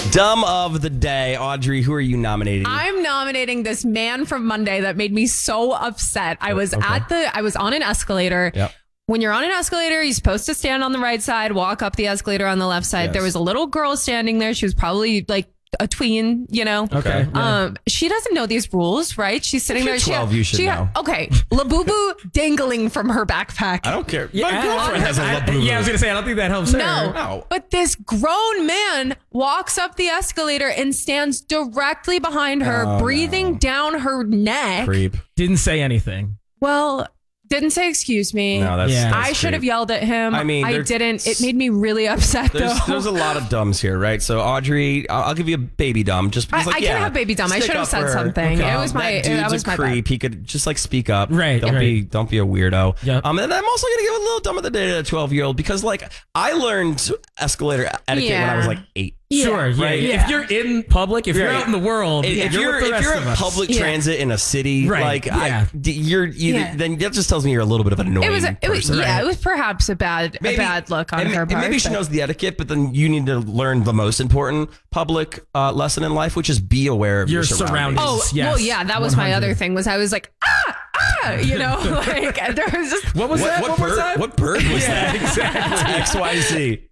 Dumb of the day. Audrey, who are you nominating? I'm nominating this man from Monday that made me so upset. I was on an escalator. Yep. When you're on an escalator, you're supposed to stand on the right side, walk up the escalator on the left side. Yes. There was a little girl standing there. She was probably like a tween, you know? Okay. She doesn't know these rules, right? She's sitting If there. you're 12, you should know. Okay. Labubu dangling from her backpack. I don't care. My girlfriend has a labubu. Yeah, I was going to say, I don't think that helps her. No. But this grown man walks up the escalator and stands directly behind her, breathing down her neck. Creep. Didn't say anything. Well, didn't say excuse me. No, that's I should have yelled at him. I mean, I didn't. It made me really upset though. There's a lot of dumbs here, right? So Audrey, I'll give you a baby dumb just because. I can't have baby dumb. I should have said something. Okay. It was my. That dude's my a creep. bad. He could just like speak up. Right. Don't be a weirdo. Yep. And then I'm also gonna give a little dumb of the day to a 12-year-old because like I learned escalator etiquette when I was like 8. Sure, yeah, right? yeah. If you're in public, if you're out in the world, if you're at public transit in a city, Right, like yeah. then that just tells me you're a little bit of an annoying person. It was perhaps a bad look on her part. Maybe she knows the etiquette, but then you need to learn the most important public lesson in life, which is be aware of your surroundings. Oh, Yes, well, yeah, that was my 100. other thing. Was I was like, you know, like there was just What was that? What bird was that? Exactly. XYZ.